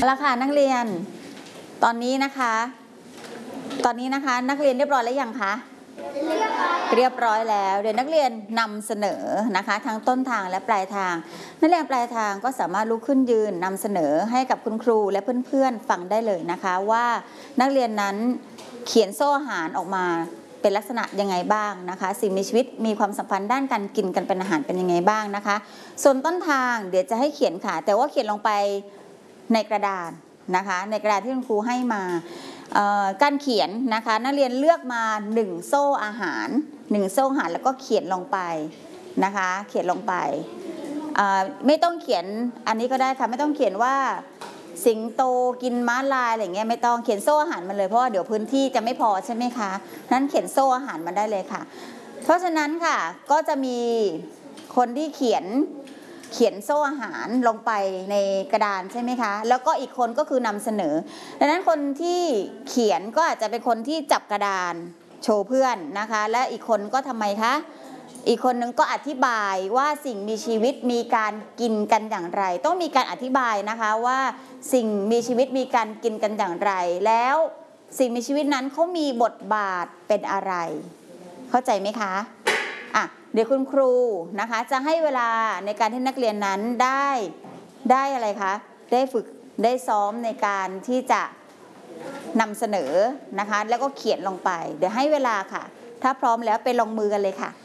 ละค่ะนักเรียนตอนนี้นะคะนักเรียนเรียบร้อยแล้วยังคะเรียบร้อยแล้วเดี๋ยวนักเรียนนำเสนอนะคะทั้งต้นทางและปลายทางนักเรียนปลายทางก็สามารถลุกขึ้นยืนนำเสนอให้กับคุณครูและเพื่อนๆฟังได้เลยนะคะว่านักเรียนนั้นเขียนโซ่อาหารออกมาเป็นลักษณะยังไงบ้างนะคะสิ่งมีชีวิตมีความสัมพันธ์ด้านการกินกันเป็นอาหารเป็นยังไงบ้างนะคะส่วนต้นทางเดี๋ยวจะให้เขียนค่ะแต่ว่าเขียนลงไปในกระดานนะคะในกระดาษที่คุณครูให้มาการเขียนนะคะนักเรียนเลือกมา1โซ่อาหาร1โซ่อาหารแล้วก็เขียนลงไปนะคะเขียนลงไปไม่ต้องเขียนอันนี้ก็ได้ค่ะไม่ต้องเขียนว่าสิงโตกินม้าลายอะไรเงี้ยไม่ต้องเขียนโซ่อาหารมาเลยเพราะว่าเดี๋ยวพื้นที่จะไม่พอใช่ไหมคะนั้นเขียนโซ่อาหารมาได้เลยค่ะเพราะฉะนั้นค่ะก็จะมีคนที่เขียนโซ่อาหารลงไปในกระดานใช่ไหมคะแล้วก็อีกคนก็คือนำเสนอดังนั้นคนที่เขียนก็อาจจะเป็นคนที่จับกระดานโชว์เพื่อนนะคะและอีกคนก็ทำไมคะอีกคนนึงก็อธิบายว่าสิ่งมีชีวิตมีการกินกันอย่างไรต้องมีการอธิบายนะคะว่าสิ่งมีชีวิตมีการกินกันอย่างไรแล้วสิ่งมีชีวิตนั้นเขามีบทบาทเป็นอะไรเข้าใจไหมคะเดี๋ยวคุณครูนะคะจะให้เวลาในการที่นักเรียนนั้นได้อะไรคะได้ฝึกได้ซ้อมในการที่จะนำเสนอนะคะแล้วก็เขียนลงไปเดี๋ยวให้เวลาค่ะถ้าพร้อมแล้วไปลงมือกันเลยค่ะ